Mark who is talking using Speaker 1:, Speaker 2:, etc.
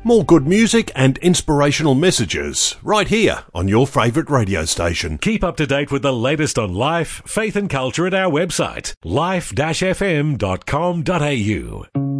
Speaker 1: More good music and inspirational messages right here on your favourite radio station.
Speaker 2: Keep up to date with the latest on life, faith and culture at our website, life-fm.com.au.